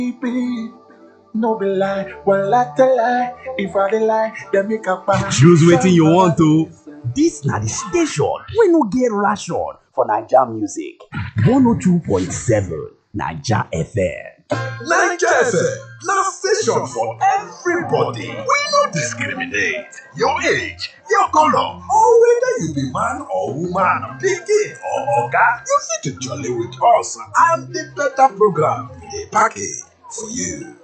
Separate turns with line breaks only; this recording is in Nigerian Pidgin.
Baby, no be lie, one lie to lie. If I dey lie, then make a pass.
Choose wetin you want to. This na the station wey no get ration for Naija music. 102.7 Naija FM.
Naija FM na station for everybody. We no discriminate. Your age, your color, or whether you be man or woman, pikin or oga, you fit to jolly with us and the better program we dey package for you.